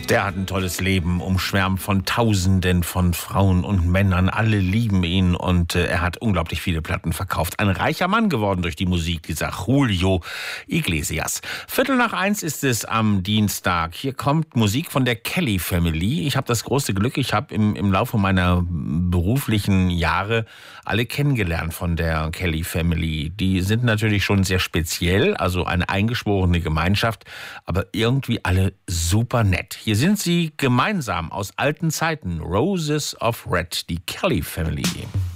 Der hat ein tolles Leben, umschwärmt von Tausenden von Frauen und Männern. Alle lieben ihn und er hat unglaublich viele Platten verkauft. Ein reicher Mann geworden durch die Musik, dieser Julio Iglesias. 1:15 ist es am Dienstag. Hier kommt Musik von der Kelly Family. Ich habe das große Glück, ich habe im Laufe meiner beruflichen Jahre alle kennengelernt von der Kelly Family. Die sind natürlich schon sehr speziell, also eine eingeschworene Gemeinschaft, aber irgendwie alle super nett. Hier sind sie gemeinsam aus alten Zeiten. Roses of Red, die Kelly Family.